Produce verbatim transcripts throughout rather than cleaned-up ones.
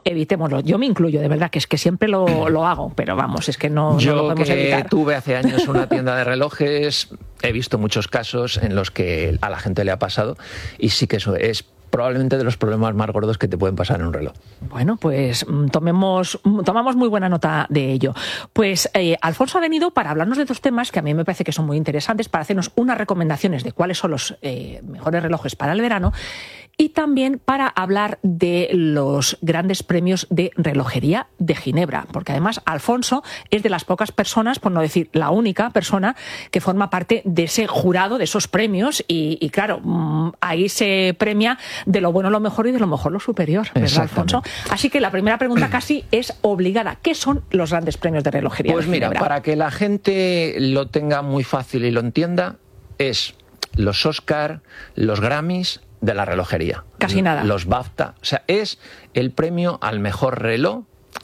evitémoslo. Yo me incluyo, de verdad, que es que siempre lo, lo hago, pero vamos, es que no, Yo no lo podemos que evitar. tuve hace años una tienda de relojes, he visto muchos casos en los que a la gente le ha pasado y sí que eso es probablemente de los problemas más gordos que te pueden pasar en un reloj. Bueno, pues tomemos, tomamos muy buena nota de ello. Pues eh, Alfonso ha venido para hablarnos de dos temas que a mí me parece que son muy interesantes, para hacernos unas recomendaciones de cuáles son los eh, mejores relojes para el verano y también para hablar de los grandes premios de relojería de Ginebra, porque además Alfonso es de las pocas personas, por no decir la única persona, que forma parte de ese jurado, de esos premios y, y claro, ahí se premia de lo bueno lo mejor y de lo mejor lo superior, ¿verdad, Alfonso? Así que la primera pregunta casi es obligada. ¿Qué son los grandes premios de relojería Pues de Ginebra? Mira, para que la gente lo tenga muy fácil y lo entienda, es los Oscar, los Grammys de la relojería. Casi nada. Los BAFTA. O sea, es el premio al mejor reloj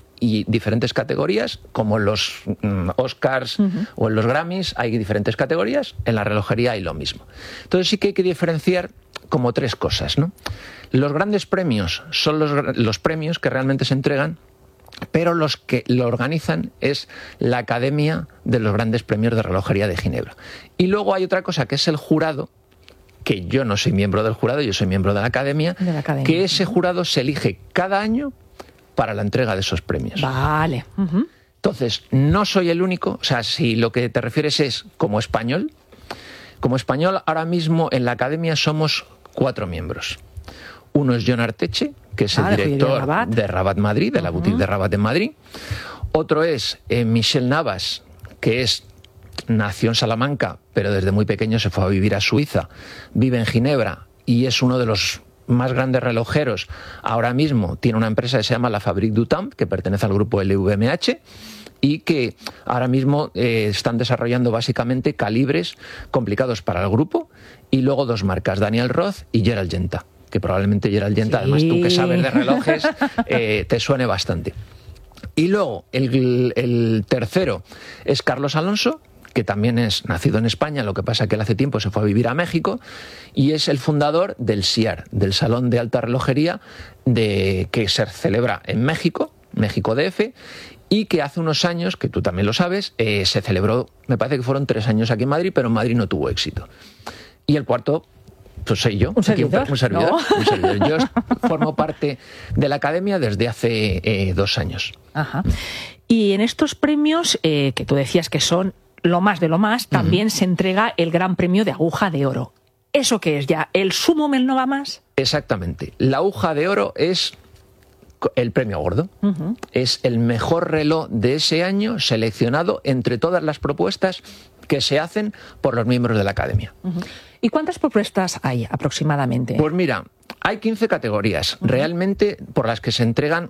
y diferentes categorías, como los mm, Oscars uh-huh. o en los Grammys hay diferentes categorías, en la relojería hay lo mismo. Entonces sí que hay que diferenciar como tres cosas, ¿no? Los grandes premios son los, los premios que realmente se entregan, pero los que lo organizan es la Academia de los Grandes Premios de Relojería de Ginebra. Y luego hay otra cosa que es el jurado, que yo no soy miembro del jurado, yo soy miembro de la Academia, de la academia. Que ese jurado se elige cada año para la entrega de esos premios. Vale. Uh-huh. Entonces, no soy el único, o sea, si lo que te refieres es como español, como español ahora mismo en la Academia somos cuatro miembros. Uno es John Arteche, que es ah, el director de Rabat. de Rabat Madrid, de la uh-huh. boutique de Rabat en Madrid. Otro es eh, Michel Navas, que es nació en Salamanca, pero desde muy pequeño se fue a vivir a Suiza, vive en Ginebra y es uno de los más grandes relojeros. Ahora mismo tiene una empresa que se llama la Fabrique du Temps, que pertenece al grupo L V M H, y que ahora mismo eh, están desarrollando básicamente calibres complicados para el grupo, y luego dos marcas, Daniel Roth y Gerald Genta, que probablemente Gerald Genta, sí. además tú que sabes de relojes, eh, te suene bastante. Y luego el, el tercero es Carlos Alonso, que también es nacido en España, lo que pasa que él hace tiempo se fue a vivir a México, y es el fundador del S I A R, del Salón de Alta Relojería, de, que se celebra en México, México D F, y que hace unos años, que tú también lo sabes, eh, se celebró, me parece que fueron tres años aquí en Madrid, pero en Madrid no tuvo éxito. Y el cuarto, pues soy yo. ¿Un servidor? Un servidor, ¿No? un servidor. Yo formo parte de la Academia desde hace eh, dos años. Ajá. Y en estos premios, eh, que tú decías que son lo más de lo más, también uh-huh. se entrega el Gran Premio de Aguja de Oro. ¿Eso qué es ya? ¿El sumo mel no va más? Exactamente. La Aguja de Oro es el premio gordo. Uh-huh. Es el mejor reloj de ese año seleccionado entre todas las propuestas que se hacen por los miembros de la Academia. Uh-huh. ¿Y cuántas propuestas hay aproximadamente? Pues mira, hay quince categorías uh-huh. realmente por las que se entregan,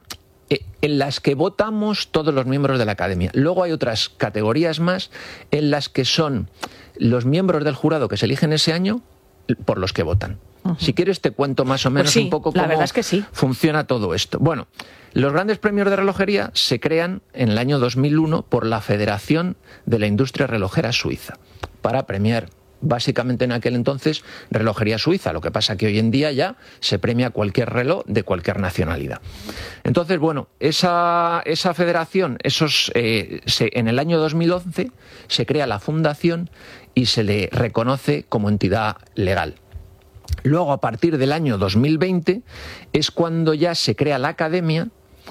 en las que votamos todos los miembros de la Academia. Luego hay otras categorías más en las que son los miembros del jurado que se eligen ese año por los que votan. Uh-huh. Si quieres te cuento más o menos pues sí, un poco la cómo verdad es que sí. funciona todo esto. Bueno, los grandes premios de relojería se crean en el año dos mil uno por la Federación de la Industria Relojera Suiza para premiar básicamente en aquel entonces relojería suiza. Lo que pasa que hoy en día ya se premia cualquier reloj de cualquier nacionalidad. Entonces, bueno, esa, esa federación, esos, eh, se, en el año dos mil once se crea la fundación y se le reconoce como entidad legal. Luego, a partir del año dos mil veinte, es cuando ya se crea la Academia,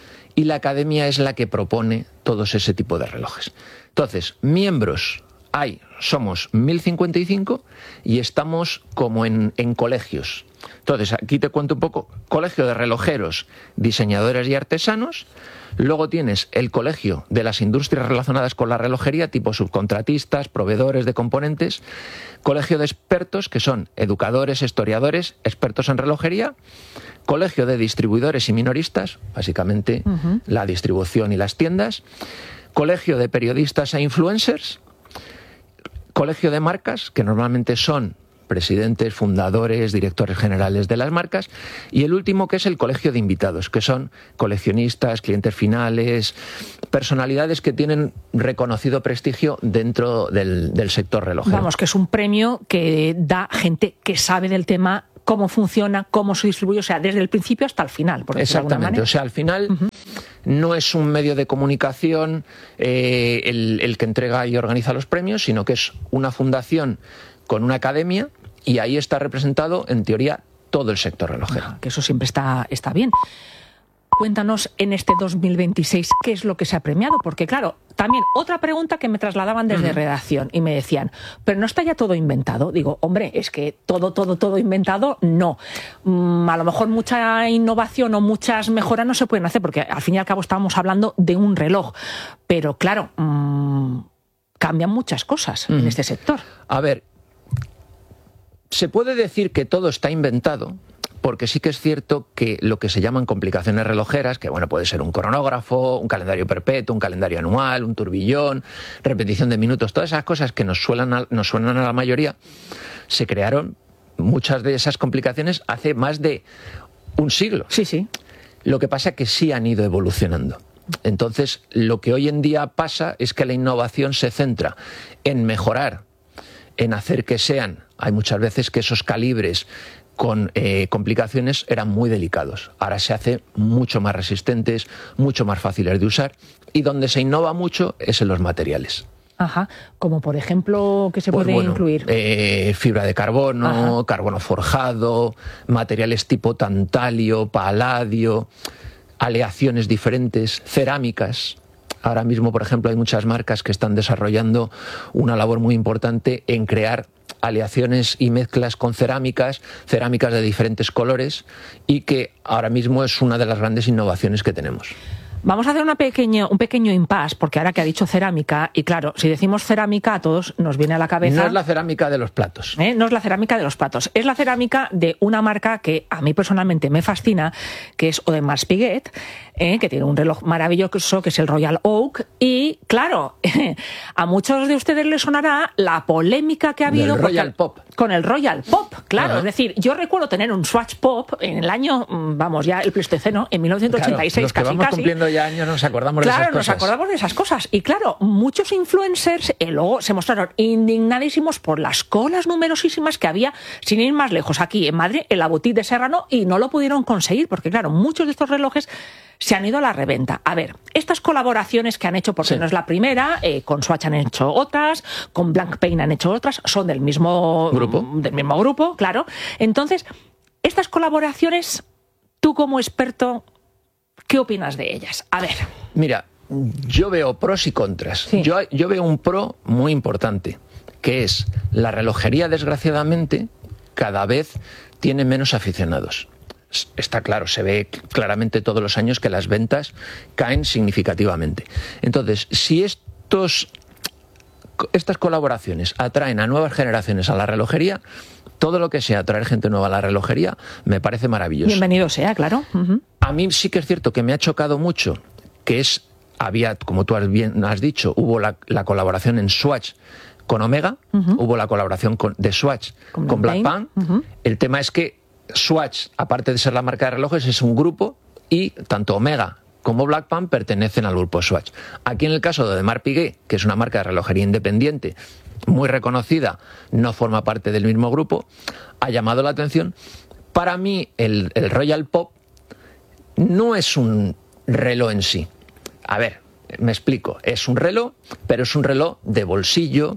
y la Academia es la que propone todos ese tipo de relojes. Entonces, miembros hay, somos mil cincuenta y cinco y estamos como en, en colegios. Entonces, aquí te cuento un poco. Colegio de relojeros, diseñadores y artesanos. Luego tienes el colegio de las industrias relacionadas con la relojería, tipo subcontratistas, proveedores de componentes. Colegio de expertos, que son educadores, historiadores, expertos en relojería. Colegio de distribuidores y minoristas, básicamente uh-huh. la distribución y las tiendas. Colegio de periodistas e influencers. Colegio de marcas, que normalmente son presidentes, fundadores, directores generales de las marcas, y el último, que es el colegio de invitados, que son coleccionistas, clientes finales, personalidades que tienen reconocido prestigio dentro del, del sector relojero. Vamos, que es un premio que da gente que sabe del tema, cómo funciona, cómo se distribuye, o sea, desde el principio hasta el final, por decirlo de alguna manera. Exactamente, o sea, al final uh-huh. no es un medio de comunicación eh, el, el que entrega y organiza los premios, sino que es una fundación con una academia y ahí está representado, en teoría, todo el sector relojero. Ah, que eso siempre está, está bien. Cuéntanos en este dos mil veintiséis qué es lo que se ha premiado, porque claro, también otra pregunta que me trasladaban desde uh-huh. redacción y me decían, pero ¿no está ya todo inventado? Digo, hombre, es que todo, todo, todo inventado, no. Mm, a lo mejor mucha innovación o muchas mejoras no se pueden hacer, porque al fin y al cabo estábamos hablando de un reloj, pero claro, mmm, cambian muchas cosas uh-huh. en este sector. A ver, se puede decir que todo está inventado, porque sí que es cierto que lo que se llaman complicaciones relojeras, que bueno, puede ser un cronógrafo, un calendario perpetuo, un calendario anual, un turbillón, repetición de minutos, todas esas cosas que nos suenan a, nos suenan a la mayoría, se crearon muchas de esas complicaciones hace más de un siglo. Sí, sí. Lo que pasa es que sí han ido evolucionando. Entonces, lo que hoy en día pasa es que la innovación se centra en mejorar, en hacer que sean, hay muchas veces que esos calibres con eh, complicaciones eran muy delicados. Ahora se hace mucho más resistentes, mucho más fáciles de usar, y donde se innova mucho es en los materiales. Ajá, como por ejemplo, ¿qué se pues puede bueno, incluir? Eh, fibra de carbono, Ajá. carbono forjado, materiales tipo tantalio, paladio, aleaciones diferentes, cerámicas. Ahora mismo, por ejemplo, hay muchas marcas que están desarrollando una labor muy importante en crear aleaciones y mezclas con cerámicas, cerámicas de diferentes colores, y que ahora mismo es una de las grandes innovaciones que tenemos. Vamos a hacer una pequeña, un pequeño impasse, porque ahora que ha dicho cerámica, y claro, si decimos cerámica a todos nos viene a la cabeza... No es la cerámica de los platos. ¿Eh? No es la cerámica de los platos, es la cerámica de una marca que a mí personalmente me fascina, que es Audemars Piguet, ¿eh? que tiene un reloj maravilloso, que es el Royal Oak, y claro, a muchos de ustedes les sonará la polémica que ha habido... Del Royal Pop. Con el Royal Pop, claro. Ajá. Es decir, yo recuerdo tener un Swatch Pop en el año, vamos, ya el Pleistoceno, en mil novecientos ochenta y seis, claro, los que casi, vamos casi. cumpliendo ya años nos acordamos claro, de esas cosas. Claro, nos acordamos de esas cosas. Y claro, muchos influencers eh, luego se mostraron indignadísimos por las colas numerosísimas que había, sin ir más lejos, aquí en Madrid, en la boutique de Serrano, y no lo pudieron conseguir, porque claro, muchos de estos relojes se han ido a la reventa. A ver, estas colaboraciones que han hecho, porque sí. no es la primera, eh, con Swatch han hecho otras, con Blancpain han hecho otras, son del mismo grupo, del mismo grupo, claro. Entonces, estas colaboraciones, tú como experto, ¿qué opinas de ellas? A ver. Mira, yo veo pros y contras. Sí. Yo, yo veo un pro muy importante, que es la relojería, desgraciadamente, cada vez tiene menos aficionados. Está claro, se ve claramente todos los años que las ventas caen significativamente. Entonces, si estos, estas colaboraciones atraen a nuevas generaciones a la relojería, todo lo que sea atraer gente nueva a la relojería me parece maravilloso. Bienvenido sea, claro. Uh-huh. A mí sí que es cierto que me ha chocado mucho, que es, había, como tú has bien has dicho, hubo la, la colaboración en Swatch con Omega, uh-huh. hubo la colaboración con, de Swatch con, con Blancpain. Uh-huh. El tema es que Swatch, aparte de ser la marca de relojes, es un grupo, y tanto Omega como Blancpain pertenecen al grupo Swatch. Aquí en el caso de Audemars Piguet, que es una marca de relojería independiente muy reconocida, no forma parte del mismo grupo, ha llamado la atención. Para mí el, el Royal Pop no es un reloj en sí. A ver, me explico, es un reloj, pero es un reloj de bolsillo,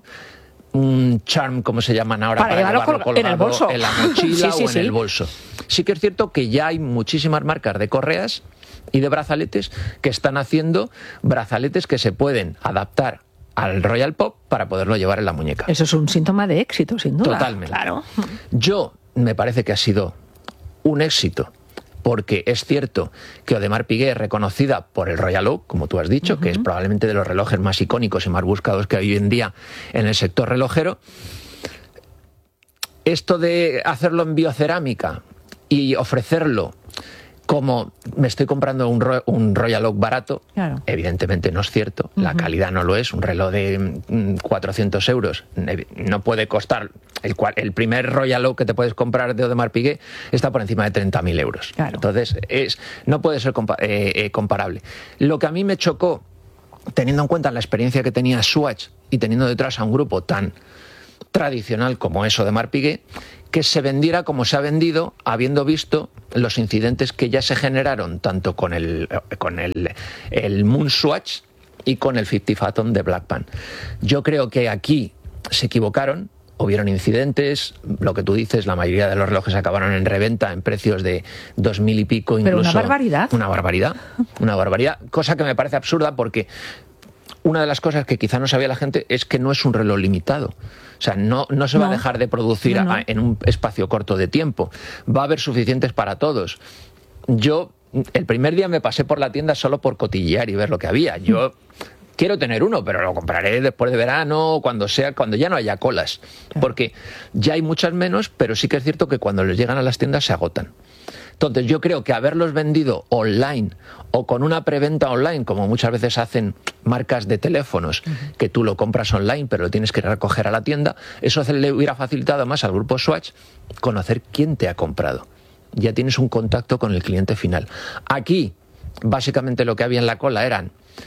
un charm, como se llaman ahora, para, para llevarlo, llevarlo colgado en el bolso, en la mochila sí, sí, o en sí. el bolso. Sí que es cierto que ya hay muchísimas marcas de correas y de brazaletes que están haciendo brazaletes que se pueden adaptar al Royal Pop para poderlo llevar en la muñeca. Eso es un síntoma de éxito, sin duda. Totalmente. Claro. Yo me parece que ha sido un éxito, porque es cierto que Audemars Piguet es reconocida por el Royal Oak, como tú has dicho, uh-huh. que es probablemente de los relojes más icónicos y más buscados que hay hoy en día en el sector relojero. Esto de hacerlo en biocerámica y ofrecerlo como me estoy comprando un, ro- un Royal Oak barato, claro. evidentemente no es cierto, uh-huh. la calidad no lo es. Un reloj de mm, cuatrocientos euros no puede costar, el, cual, el primer Royal Oak que te puedes comprar de Audemars Piguet está por encima de treinta mil euros. Claro. Entonces, es, no puede ser compa- eh, eh, comparable. Lo que a mí me chocó, teniendo en cuenta la experiencia que tenía Swatch y teniendo detrás a un grupo tan tradicional como es Audemars Piguet, que se vendiera como se ha vendido, habiendo visto los incidentes que ya se generaron tanto con el, con el, el Moonswatch y con el cincuenta Phantom de Blackpan. Yo creo que aquí se equivocaron. Hubieron incidentes, lo que tú dices, la mayoría de los relojes acabaron en reventa en precios de dos mil y pico, incluso. Pero una barbaridad. Una barbaridad, una barbaridad, cosa que me parece absurda porque una de las cosas que quizá no sabía la gente es que no es un reloj limitado. O sea, no, no se va no. a dejar de producir no, no. A, en un espacio corto de tiempo. Va a haber suficientes para todos. Yo, el primer día me pasé por la tienda solo por cotillear y ver lo que había. Yo... Quiero tener uno, pero lo compraré después de verano, cuando sea, cuando ya no haya colas. Claro. Porque ya hay muchas menos, pero sí que es cierto que cuando les llegan a las tiendas se agotan. Entonces yo creo que haberlos vendido online o con una preventa online, como muchas veces hacen marcas de teléfonos, uh-huh. que tú lo compras online pero lo tienes que recoger a la tienda, eso le hubiera facilitado más al grupo Swatch conocer quién te ha comprado. Ya tienes un contacto con el cliente final. Aquí, básicamente lo que había en la cola eran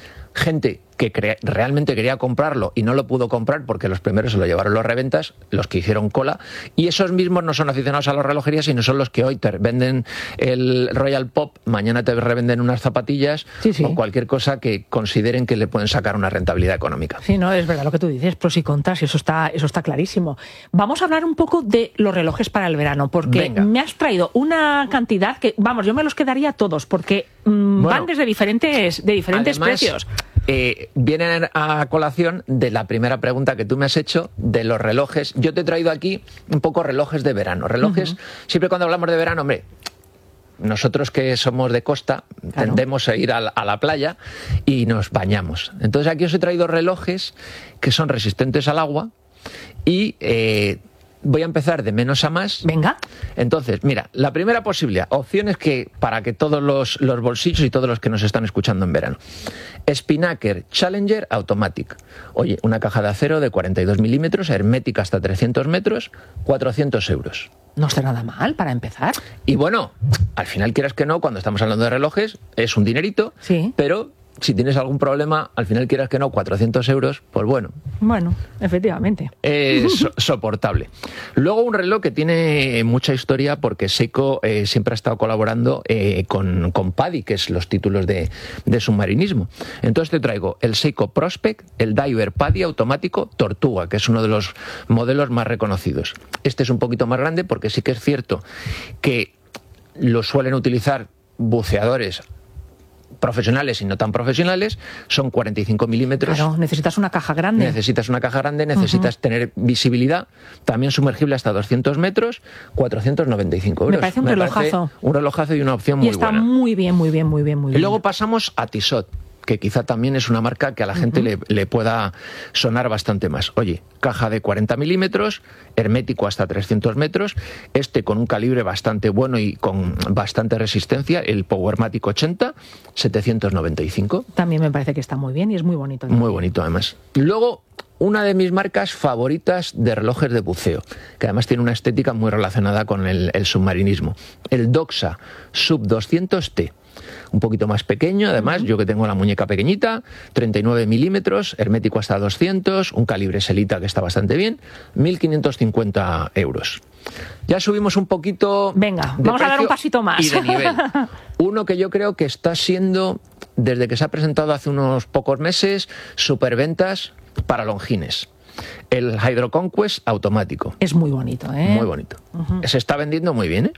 gente que cre- realmente quería comprarlo y no lo pudo comprar porque los primeros se lo llevaron los reventas, los que hicieron cola, y esos mismos no son aficionados a la relojería, sino son los que hoy te venden el Royal Pop, mañana te revenden unas zapatillas sí, sí. o cualquier cosa que consideren que le pueden sacar una rentabilidad económica. Sí, no, es verdad lo que tú dices, pros y contras, y eso está, eso está clarísimo. Vamos a hablar un poco de los relojes para el verano, porque Venga. me has traído una cantidad que, vamos, yo me los quedaría todos, porque mmm, bueno, van desde diferentes, de diferentes además, precios. Eh, vienen a colación de la primera pregunta que tú me has hecho de los relojes. Yo te he traído aquí un poco relojes de verano. Relojes, uh-huh. siempre cuando hablamos de verano, hombre, nosotros que somos de costa, claro. tendemos a ir a la, a la playa y nos bañamos. Entonces aquí os he traído relojes que son resistentes al agua y... Eh, voy a empezar de menos a más. Venga. Entonces, mira, la primera posibilidad, opciones que para que todos los, los bolsillos y todos los que nos están escuchando en verano. Spinnaker Challenger Automatic. Oye, una caja de acero de cuarenta y dos milímetros, hermética hasta trescientos metros, cuatrocientos euros. No está nada mal para empezar. Y bueno, al final quieras que no, cuando estamos hablando de relojes, es un dinerito, sí. pero... si tienes algún problema, al final quieras que no, cuatrocientos euros, pues bueno. Bueno, efectivamente. Es so- soportable. Luego un reloj que tiene mucha historia porque Seiko eh, siempre ha estado colaborando eh, con, con PADI, que es los títulos de, de submarinismo. Entonces te traigo el Seiko Prospect, el Diver PADI automático Tortuga, que es uno de los modelos más reconocidos. Este es un poquito más grande porque sí que es cierto que lo suelen utilizar buceadores profesionales y no tan profesionales, son cuarenta y cinco milímetros. Claro, necesitas una caja grande. Necesitas una caja grande, necesitas uh-huh. tener visibilidad, también sumergible hasta doscientos metros, cuatrocientos noventa y cinco euros. Me parece un Me relojazo. Parece un relojazo y una opción muy buena. Y está buena. muy bien, muy bien, muy bien, muy bien. Y luego pasamos a Tissot, que quizá también es una marca que a la uh-huh. gente le, le pueda sonar bastante más. Oye, caja de cuarenta milímetros, hermético hasta trescientos metros, este con un calibre bastante bueno y con bastante resistencia, el Powermatic ochenta, setecientos noventa y cinco. También me parece que está muy bien y es muy bonito. También. Muy bonito además. Luego, una de mis marcas favoritas de relojes de buceo, que además tiene una estética muy relacionada con el, el submarinismo, el Doxa Sub doscientos T. Un poquito más pequeño, además, uh-huh. yo que tengo la muñeca pequeñita, treinta y nueve milímetros, hermético hasta doscientos, un calibre Selita que está bastante bien, mil quinientos cincuenta euros. Ya subimos un poquito. Venga, vamos a dar un pasito más. Y de nivel. Uno que yo creo que está siendo, desde que se ha presentado hace unos pocos meses, superventas para Longines. El Hydro Conquest automático. Es muy bonito, ¿eh? Muy bonito. Uh-huh. Se está vendiendo muy bien, ¿eh?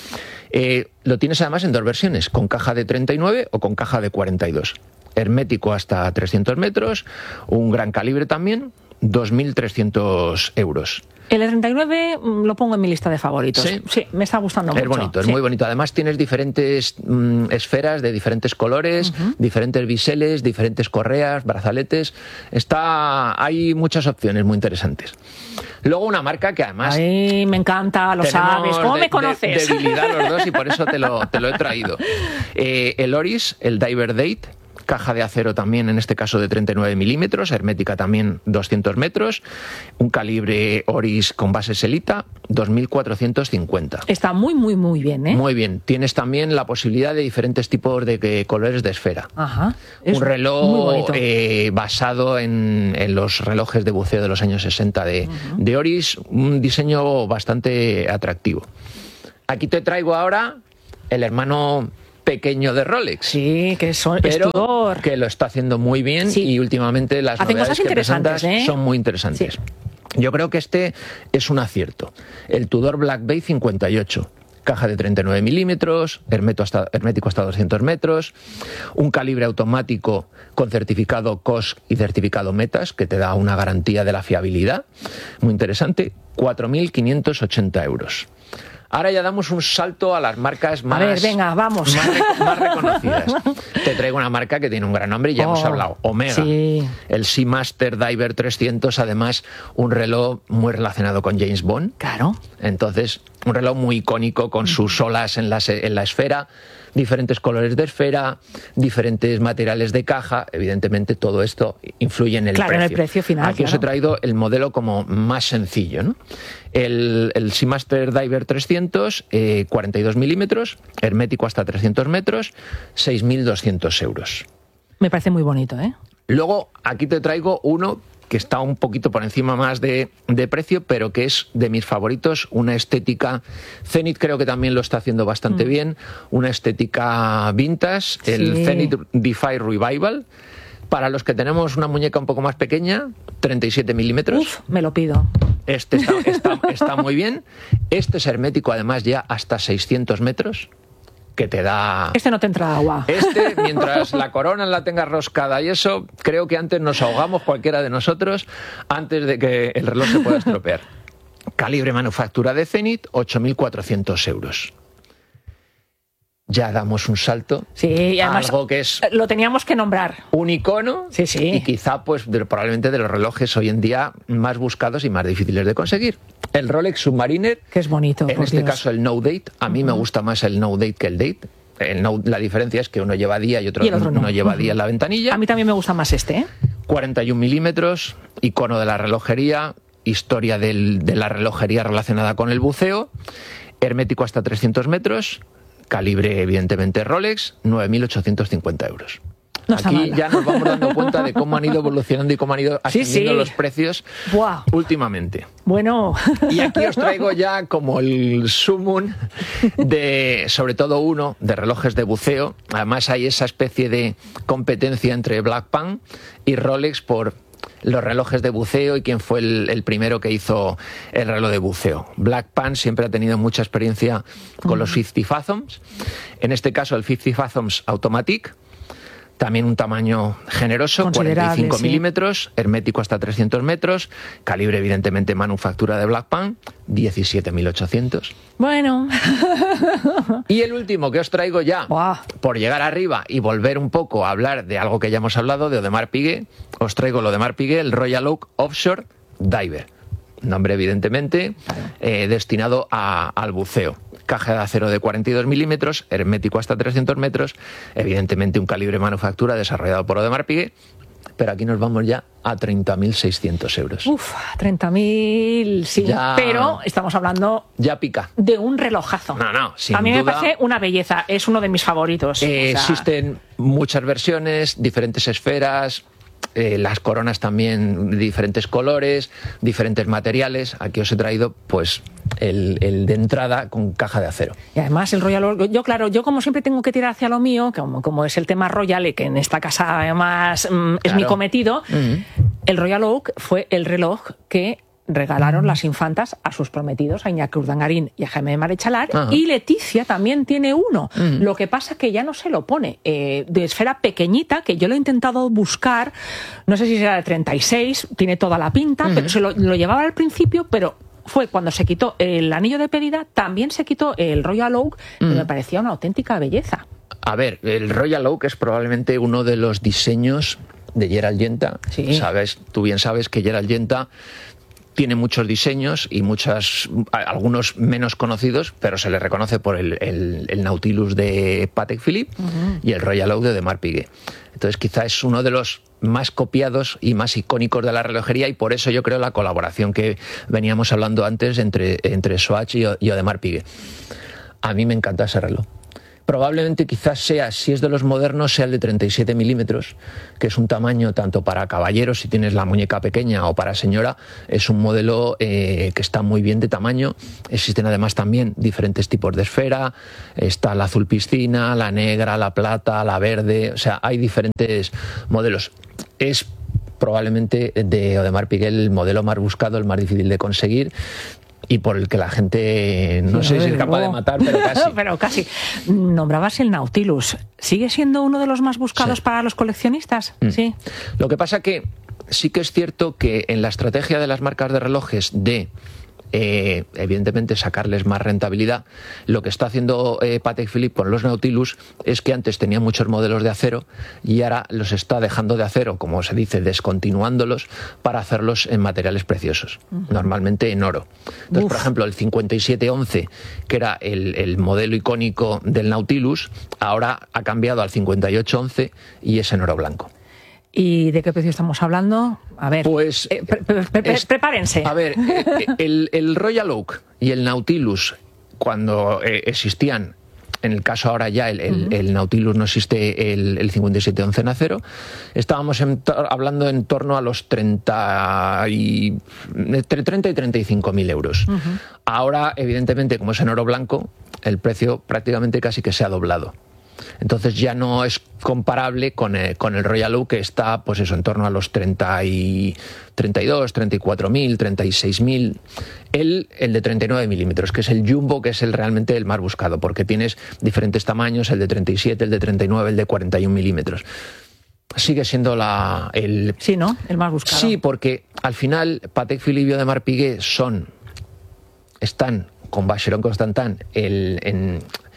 Eh, lo tienes además en dos versiones, con caja de treinta y nueve o con caja de cuarenta y dos. Hermético hasta trescientos metros, un gran calibre también, dos mil trescientos euros. El de treinta y nueve lo pongo en mi lista de favoritos. Sí, sí me está gustando es mucho. Es bonito, es sí. muy bonito. Además tienes diferentes mm, esferas de diferentes colores, uh-huh. diferentes biseles, diferentes correas, brazaletes. Está, hay muchas opciones muy interesantes. Luego una marca que además... Ay, me encanta, lo sabes. ¿Cómo de, me conoces? De, debilidad los dos y por eso te lo, te lo he traído. Eh, el Oris, el Diver Date, caja de acero también, en este caso de treinta y nueve milímetros, hermética también doscientos metros, un calibre Oris con base Selita, dos mil cuatrocientos cincuenta. Está muy, muy, muy bien, ¿eh? Muy bien. Tienes también la posibilidad de diferentes tipos de, de colores de esfera. Ajá. Es un reloj eh, basado en, en los relojes de buceo de los años sesenta de, uh-huh. de Oris, un diseño bastante atractivo. Aquí te traigo ahora el hermano pequeño de Rolex. Sí, que son, pero es Tudor. Que lo está haciendo muy bien, sí. Y últimamente las Hacen novedades cosas que interesantes, presentas ¿eh? son muy interesantes. Sí. Yo creo que este es un acierto. El Tudor Black Bay cincuenta y ocho. Caja de treinta y nueve milímetros, hasta, hermético hasta doscientos metros, un calibre automático con certificado C O S y certificado Metas, que te da una garantía de la fiabilidad. Muy interesante, cuatro mil quinientos ochenta euros. Ahora ya damos un salto a las marcas más, a ver, venga, vamos. más, más reconocidas. Te traigo una marca que tiene un gran nombre y ya oh, hemos hablado, Omega. Sí. El Seamaster Diver trescientos, además un reloj muy relacionado con James Bond. Claro. Entonces, un reloj muy icónico con sus olas en la, en la esfera, diferentes colores de esfera, diferentes materiales de caja. Evidentemente, todo esto influye en el claro, precio. en el precio final. Aquí claro. os he traído el modelo como más sencillo, ¿no? El, el Seamaster Diver trescientos, eh, cuarenta y dos milímetros, hermético hasta trescientos metros, seis mil doscientos euros. Me parece muy bonito, ¿eh? Luego, aquí te traigo uno que está un poquito por encima más de, de precio, pero que es de mis favoritos, una estética, Zenith creo que también lo está haciendo bastante mm. bien, una estética vintage, el sí. Zenith Defy Revival. Para los que tenemos una muñeca un poco más pequeña, treinta y siete milímetros. Uf, me lo pido. Este está, está, está muy bien. Este es hermético, además, ya hasta seiscientos metros, que te da... Este no te entra agua. Este, mientras la corona la tengas roscada y eso, creo que antes nos ahogamos cualquiera de nosotros antes de que el reloj se pueda estropear. Calibre manufactura de Zenith, ocho mil cuatrocientos euros. Ya damos un salto sí, y además algo que es lo teníamos que nombrar, un icono sí, sí. y quizá pues de, probablemente de los relojes hoy en día más buscados y más difíciles de conseguir. El Rolex Submariner, que es bonito, en este Dios. caso el No Date. A mí uh-huh. me gusta más el No Date que el Date. El no, la diferencia es que uno lleva día y otro, y el otro no. no lleva uh-huh. día en la ventanilla. A mí también me gusta más este, ¿eh? cuarenta y un milímetros, icono de la relojería, historia del, de la relojería relacionada con el buceo, hermético hasta trescientos metros, calibre evidentemente Rolex, nueve mil ochocientos cincuenta euros. No Aquí ya nos vamos dando cuenta de cómo han ido evolucionando y cómo han ido ascendiendo sí, sí. los precios wow. últimamente. Bueno. Y aquí os traigo ya como el sumum de, sobre todo uno, de relojes de buceo. Además hay esa especie de competencia entre Blackpan y Rolex por los relojes de buceo y quién fue el, el primero que hizo el reloj de buceo. Blackpan siempre ha tenido mucha experiencia con los cincuenta Fathoms. En este caso el cincuenta Fathoms Automatic. También un tamaño generoso, cuarenta y cinco sí. milímetros, hermético hasta trescientos metros, calibre evidentemente manufactura de Blackpan, diecisiete mil ochocientos. Bueno. Y el último que os traigo ya, wow. por llegar arriba y volver un poco a hablar de algo que ya hemos hablado, de Audemars Piguet, os traigo lo de Audemars Piguet, el Royal Oak Offshore Diver. Nombre evidentemente eh, destinado a, al buceo. Caja de acero de cuarenta y dos milímetros, hermético hasta trescientos metros, evidentemente un calibre manufactura desarrollado por Audemars Piguet, pero aquí nos vamos ya a treinta mil seiscientos euros. Uf, treinta mil, sí, ya, pero estamos hablando ya pica. de un relojazo. No, no, sin A mí duda, me parece una belleza, es uno de mis favoritos. Eh, o sea... Existen muchas versiones, diferentes esferas. Eh, las coronas también de diferentes colores, diferentes materiales. Aquí os he traído pues el, el de entrada con caja de acero. Y además el Royal Oak, yo claro, yo como siempre tengo que tirar hacia lo mío, como, como es el tema Royal y que en esta casa además mm, es claro. mi cometido, uh-huh. el Royal Oak fue el reloj que regalaron las infantas a sus prometidos, a Iñaki Urdangarín y a Jaime de Marechalar, uh-huh. y Leticia también tiene uno. Uh-huh. Lo que pasa que ya no se lo pone, eh, de esfera pequeñita, que yo lo he intentado buscar, no sé si será de treinta y seis, tiene toda la pinta, uh-huh. pero se lo, lo llevaba al principio, pero fue cuando se quitó el anillo de pedida, también se quitó el Royal Oak, uh-huh. que me parecía una auténtica belleza. A ver, el Royal Oak es probablemente uno de los diseños de Gerald Yenta. Sí. Sabes, tú bien sabes que Gerald Yenta tiene muchos diseños y muchas, algunos menos conocidos, pero se le reconoce por el, el, el Nautilus de Patek Philippe uh-huh. y el Royal Oak de Audemars Piguet. Entonces quizá es uno de los más copiados y más icónicos de la relojería, y por eso yo creo la colaboración que veníamos hablando antes entre, entre Swatch y, y Audemars Piguet. A mí me encanta ese reloj. Probablemente quizás sea, si es de los modernos, sea el de treinta y siete milímetros, que es un tamaño tanto para caballeros si tienes la muñeca pequeña o para señora. Es un modelo eh, que está muy bien de tamaño. Existen además también diferentes tipos de esfera. Está la azul piscina, la negra, la plata, la verde. O sea, hay diferentes modelos. Es probablemente de Audemars Piguet el modelo más buscado, el más difícil de conseguir, y por el que la gente no sí, sé si es capaz de matar, pero casi. pero casi. Nombrabas el Nautilus. ¿Sigue siendo uno de los más buscados sí. para los coleccionistas? Mm. Sí. Lo que pasa que sí que es cierto que en la estrategia de las marcas de relojes de Eh, evidentemente sacarles más rentabilidad, lo que está haciendo eh, Patek Philippe con los Nautilus es que antes tenía muchos modelos de acero y ahora los está dejando de acero, como se dice, descontinuándolos para hacerlos en materiales preciosos, uh-huh. normalmente en oro. Entonces, Uf. por ejemplo, el cincuenta y siete once, que era el, el modelo icónico del Nautilus, ahora ha cambiado al cincuenta y ocho once y es en oro blanco. ¿Y de qué precio estamos hablando? A ver, pues, eh, pre pre pre es, prepárense. A ver, eh, el, el Royal Oak y el Nautilus, cuando eh, existían, en el caso ahora ya el, el, uh-huh. el Nautilus no existe, el, el cincuenta y siete once en acero, estábamos en hablando en torno a los treinta y, entre treinta y treinta y cinco mil euros. Uh-huh. Ahora, evidentemente, como es en oro blanco, el precio prácticamente casi que se ha doblado. Entonces ya no es comparable con el, con el Royal Oak, que está pues eso, en torno a los treinta y, treinta y dos, treinta y cuatro mil, treinta y seis mil. El, el de treinta y nueve milímetros, que es el Jumbo, que es el realmente el más buscado, porque tienes diferentes tamaños, el de treinta y siete, el de treinta y nueve, el de cuarenta y un milímetros. Sigue siendo la, el... Sí, ¿no? El más buscado. Sí, porque al final Patek Philippe y Audemars Piguet son, están con Vacheron Constantin el, en...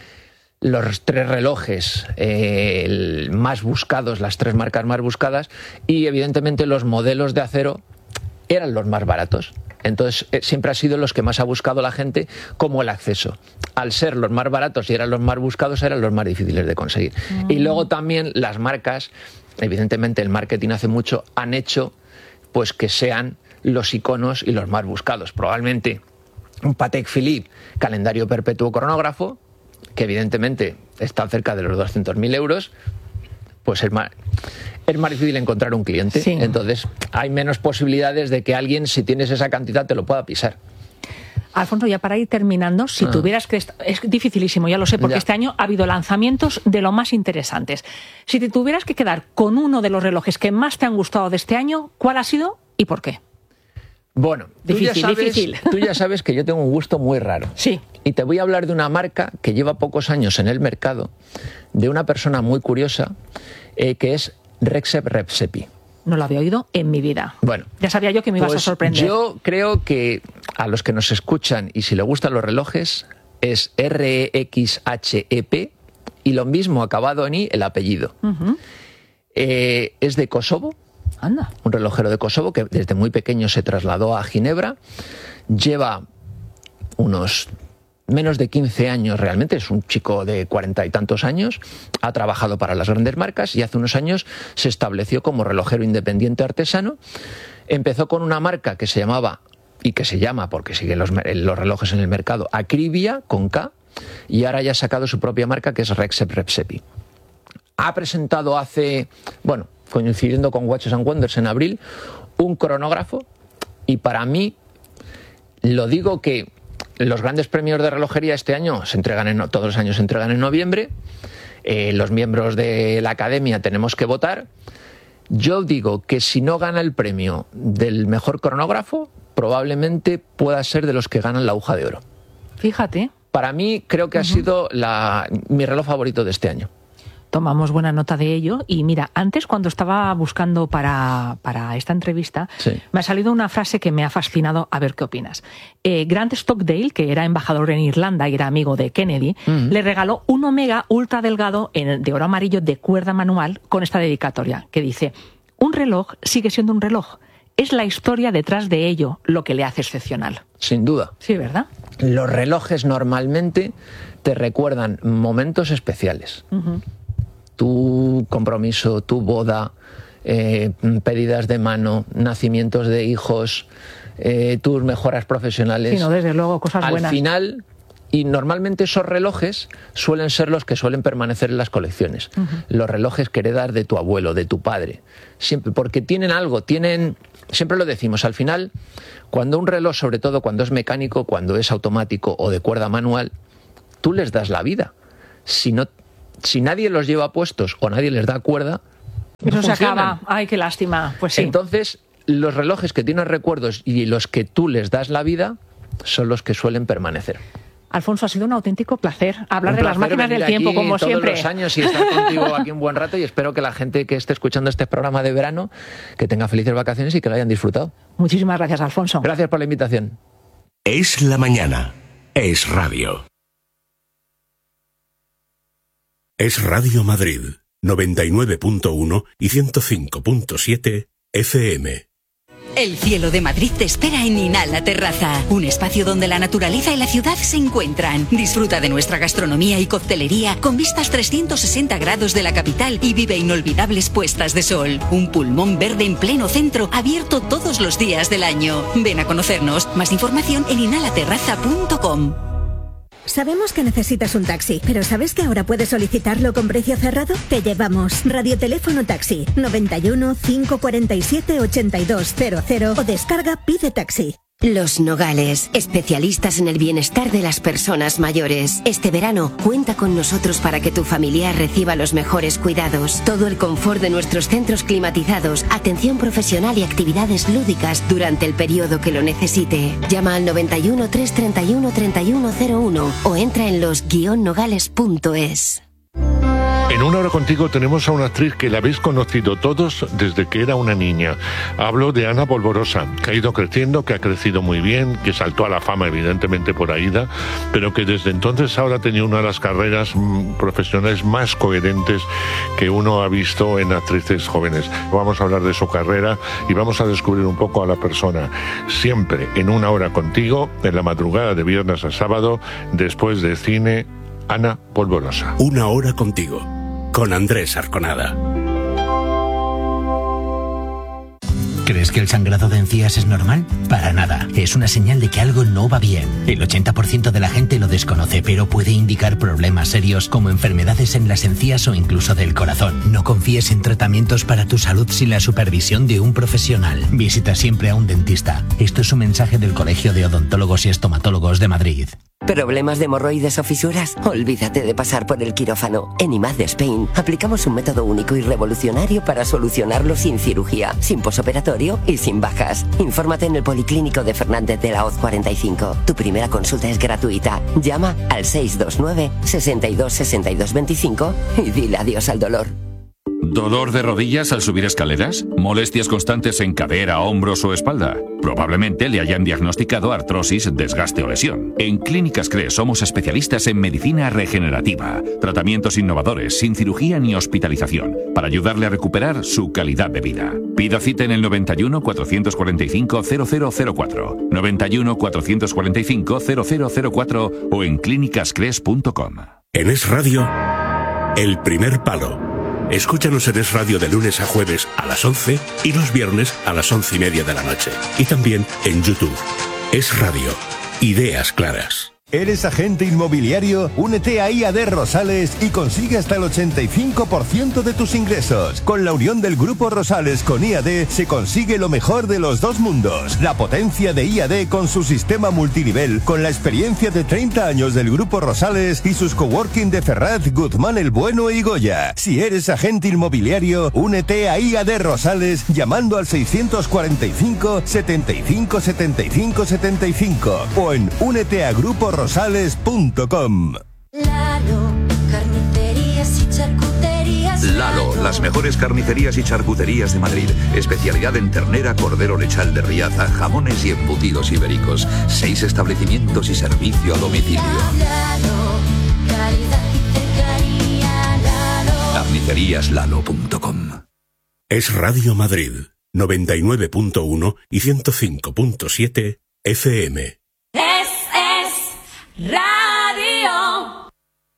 los tres relojes eh, más buscados, las tres marcas más buscadas, y evidentemente los modelos de acero eran los más baratos. Entonces eh, siempre han sido los que más ha buscado la gente como el acceso. Al ser los más baratos y eran los más buscados, eran los más difíciles de conseguir. Mm. Y luego también las marcas, evidentemente el marketing hace mucho, han hecho pues que sean los iconos y los más buscados. Probablemente un Patek Philippe calendario perpetuo cronógrafo, que evidentemente está cerca de los doscientos mil euros, pues es más, es más difícil encontrar un cliente. Sí. Entonces hay menos posibilidades de que alguien, si tienes esa cantidad, te lo pueda pisar. Alfonso, ya para ir terminando, si ah. tuvieras que... Es dificilísimo, ya lo sé, porque ya. este año ha habido lanzamientos de lo más interesantes. Si te tuvieras que quedar con uno de los relojes que más te han gustado de este año, ¿cuál ha sido y por qué? Bueno, difícil, tú, ya sabes, difícil. tú ya sabes que yo tengo un gusto muy raro. Sí. Y te voy a hablar de una marca que lleva pocos años en el mercado, de una persona muy curiosa, eh, que es Recep Repsepi. No lo había oído en mi vida. Bueno, ya sabía yo que me ibas pues a sorprender. Yo creo que a los que nos escuchan y si les gustan los relojes, es R E X H E P y lo mismo acabado en I el apellido. Uh-huh. eh, es de Kosovo. Anda. Un relojero de Kosovo que desde muy pequeño se trasladó a Ginebra. Lleva unos menos de quince años realmente, es un chico de cuarenta y tantos años, ha trabajado para las grandes marcas y hace unos años se estableció como relojero independiente artesano. Empezó con una marca que se llamaba, y que se llama, porque siguen los, los relojes en el mercado, Acribia, con K, y ahora ya ha sacado su propia marca, que es Recep Repsepi. Ha presentado hace, bueno, coincidiendo con Watches and Wonders en abril, un cronógrafo, y para mí, lo digo que los grandes premios de relojería este año se entregan en, todos los años se entregan en noviembre, eh, los miembros de la academia tenemos que votar. Yo digo que si no gana el premio del mejor cronógrafo, probablemente pueda ser de los que ganan la aguja de oro. Fíjate. Para mí creo que uh-huh. ha sido la, mi reloj favorito de este año. Tomamos buena nota de ello. Y mira, antes cuando estaba buscando para, para esta entrevista, sí. me ha salido una frase que me ha fascinado, a ver qué opinas. Eh, Grant Stockdale, que era embajador en Irlanda y era amigo de Kennedy, uh-huh. le regaló un Omega ultra delgado en, de oro amarillo de cuerda manual con esta dedicatoria, que dice: un reloj sigue siendo un reloj, es la historia detrás de ello lo que le hace excepcional. Sin duda. Sí, ¿verdad? Los relojes normalmente te recuerdan momentos especiales. Uh-huh. Tu compromiso, tu boda, eh, pedidas de mano, nacimientos de hijos, eh, tus mejoras profesionales. Sí, no, desde luego, cosas Al buenas. Al final, y normalmente esos relojes suelen ser los que suelen permanecer en las colecciones. Uh-huh. Los relojes que heredas de tu abuelo, de tu padre. Siempre, porque tienen algo, tienen... Siempre lo decimos, al final, cuando un reloj, sobre todo cuando es mecánico, cuando es automático o de cuerda manual, tú les das la vida. Si no, si nadie los lleva puestos o nadie les da cuerda, eso no se funcionan. acaba. Ay, qué lástima. Pues sí. Entonces, los relojes que tienen recuerdos y los que tú les das la vida son los que suelen permanecer. Alfonso, ha sido un auténtico placer hablar un de las máquinas del tiempo, como todos siempre. Todos los años y estar contigo aquí un buen rato, y espero que la gente que esté escuchando este programa de verano que tenga felices vacaciones y que lo hayan disfrutado. Muchísimas gracias, Alfonso. Gracias por la invitación. Es la mañana. Es radio. Es Radio Madrid, noventa y nueve punto uno y ciento cinco punto siete F M. El cielo de Madrid te espera en Inhala Terraza, un espacio donde la naturaleza y la ciudad se encuentran. Disfruta de nuestra gastronomía y coctelería con vistas trescientos sesenta grados de la capital y vive inolvidables puestas de sol. Un pulmón verde en pleno centro, abierto todos los días del año. Ven a conocernos. Más información en inhala terraza punto com. Sabemos que necesitas un taxi, pero ¿sabes que ahora puedes solicitarlo con precio cerrado? Te llevamos. Radioteléfono Taxi, noventa y uno, cinco cuarenta y siete, ochenta y dos cero cero o descarga Pide Taxi. Los Nogales, especialistas en el bienestar de las personas mayores. Este verano, cuenta con nosotros para que tu familiar reciba los mejores cuidados. Todo el confort de nuestros centros climatizados, atención profesional y actividades lúdicas durante el periodo que lo necesite. Llama al noventa y uno, trescientos treinta y uno, treinta y uno cero uno o entra en los guion nogales punto es. En Una Hora Contigo tenemos a una actriz que la habéis conocido todos desde que era una niña. Hablo de Ana Polvorosa, que ha ido creciendo, que ha crecido muy bien, que saltó a la fama evidentemente por Aída, pero que desde entonces ahora ha tenido una de las carreras mmm, profesionales más coherentes que uno ha visto en actrices jóvenes. Vamos a hablar de su carrera y vamos a descubrir un poco a la persona. Siempre en Una Hora Contigo, en la madrugada de viernes a sábado, después de cine, Ana Polvorosa. Una Hora Contigo, con Andrés Arconada. ¿Crees que el sangrado de encías es normal? Para nada. Es una señal de que algo no va bien. El ochenta por ciento de la gente lo desconoce, pero puede indicar problemas serios como enfermedades en las encías o incluso del corazón. No confíes en tratamientos para tu salud sin la supervisión de un profesional. Visita siempre a un dentista. Esto es un mensaje del Colegio de Odontólogos y Estomatólogos de Madrid. ¿Problemas de hemorroides o fisuras? Olvídate de pasar por el quirófano. En I M A D de Spain aplicamos un método único y revolucionario para solucionarlo sin cirugía, sin posoperatorio y sin bajas. Infórmate en el Policlínico de Fernández de la Hoz cuarenta y cinco. Tu primera consulta es gratuita. Llama al seis dos nueve, sesenta y dos, sesenta y dos veinticinco y dile adiós al dolor. ¿Dolor de rodillas al subir escaleras? ¿Molestias constantes en cadera, hombros o espalda? Probablemente le hayan diagnosticado artrosis, desgaste o lesión. En Clínicas C R E somos especialistas en medicina regenerativa, tratamientos innovadores, sin cirugía ni hospitalización, para ayudarle a recuperar su calidad de vida. Pida cita en el noventa y uno, cuatrocientos cuarenta y cinco, cero cero cero cuatro, noventa y uno, cuatrocientos cuarenta y cinco, cero cero cero cuatro o en clínicas cres punto com. En Es Radio, El Primer Palo. Escúchanos en Es Radio de lunes a jueves a las once y los viernes a las once y media de la noche. Y también en YouTube. Es Radio. Ideas claras. ¿Eres agente inmobiliario? Únete a I A D Rosales y consigue hasta el ochenta y cinco por ciento de tus ingresos. Con la unión del Grupo Rosales con I A D se consigue lo mejor de los dos mundos. La potencia de I A D con su sistema multinivel, con la experiencia de treinta años del Grupo Rosales y sus coworking de Ferraz, Guzmán el Bueno y Goya. Si eres agente inmobiliario, únete a I A D Rosales llamando al seiscientos cuarenta y cinco, setenta y cinco, setenta y cinco, setenta y cinco o en únete a grupo rosales punto com. Lalo, carnicerías y charcuterías. Lalo, las mejores carnicerías y charcuterías de Madrid. Especialidad en ternera, cordero lechal de Riaza, jamones y embutidos ibéricos. Seis establecimientos y servicio a domicilio. Lalo, calidad y cercanía. Lalo. carnicerías lalo punto com. Es Radio Madrid, noventa y nueve punto uno y ciento cinco punto siete F M. Es, es radio.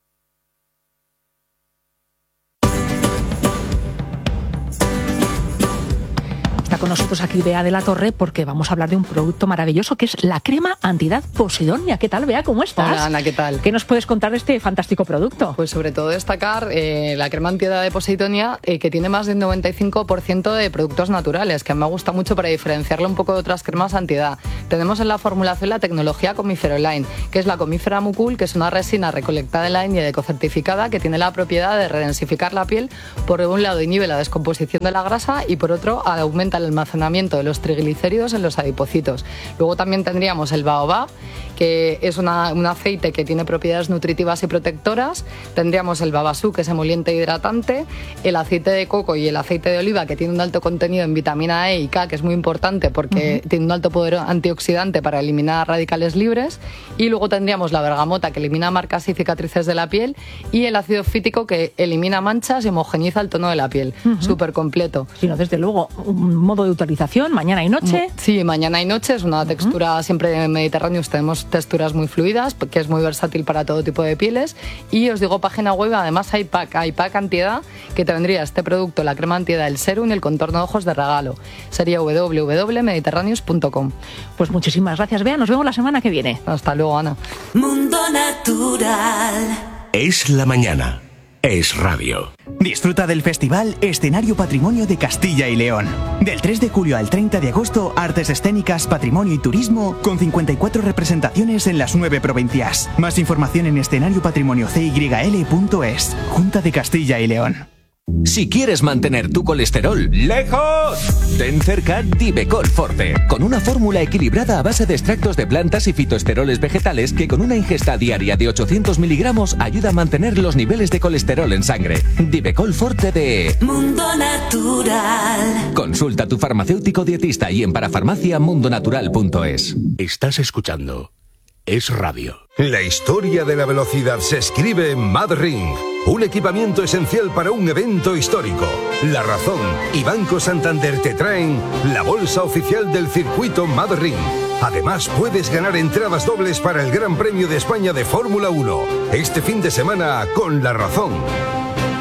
Está con nosotros aquí Bea de la Torre porque vamos a hablar de un producto maravilloso que es la crema antiedad Posidonia. ¿Qué tal, Bea? ¿Cómo estás? Hola, Ana, ¿qué tal? ¿Qué nos puedes contar de este fantástico producto? Pues sobre todo destacar eh, la crema antiedad de Posidonia, eh, que tiene más del noventa y cinco por ciento de productos naturales, que me gusta mucho para diferenciarla un poco de otras cremas antiedad. Tenemos en la formulación la tecnología Comifero-Line, que es la comífera mucul, que es una resina recolectada en la India y ecocertificada, que tiene la propiedad de redensificar la piel. Por un lado inhibe la descomposición de la grasa y por otro aumenta el almacenamiento de los triglicéridos en los adipocitos. Luego también tendríamos el baobab, que es una, un aceite que tiene propiedades nutritivas y protectoras. Tendríamos el babasú, que es emoliente e hidratante, el aceite de coco y el aceite de oliva, que tiene un alto contenido en vitamina E y K, que es muy importante porque uh-huh. tiene un alto poder antioxidante para eliminar radicales libres. Y luego tendríamos la bergamota, que elimina marcas y cicatrices de la piel, y el ácido fítico, que elimina manchas y homogeniza el tono de la piel. Uh-huh. Súper completo. Sí, no, desde luego, un modo de utilización, mañana y noche. Sí, mañana y noche, es una textura uh-huh. siempre de Mediterráneos, tenemos texturas muy fluidas, que es muy versátil para todo tipo de pieles. Y os digo, página web, además hay pack, hay pack antiedad, que te vendría este producto, la crema antiedad, el serum y el contorno de ojos de regalo. Sería doble u doble u doble u punto mediterráneos punto com. Pues muchísimas gracias, Bea, nos vemos la semana que viene. Hasta luego, Ana. Mundo Natural. Es la mañana. Es radio. Disfruta del festival Escenario Patrimonio de Castilla y León. Del tres de julio al treinta de agosto, artes escénicas, patrimonio y turismo, con cincuenta y cuatro representaciones en las nueve provincias. Más información en escenario patrimonio c y l punto es. Junta de Castilla y León. Si quieres mantener tu colesterol lejos, ten cerca Divecol Forte, con una fórmula equilibrada a base de extractos de plantas y fitoesteroles vegetales que con una ingesta diaria de ochocientos miligramos ayuda a mantener los niveles de colesterol en sangre. Divecol Forte de Mundo Natural. Consulta a tu farmacéutico dietista y en parafarmacia mundonatural punto es. Estás escuchando Es Radio. La historia de la velocidad se escribe en MadRing, un equipamiento esencial para un evento histórico. La Razón y Banco Santander te traen la bolsa oficial del circuito MadRing. Además, puedes ganar entradas dobles para el Gran Premio de España de Fórmula uno, este fin de semana con La Razón.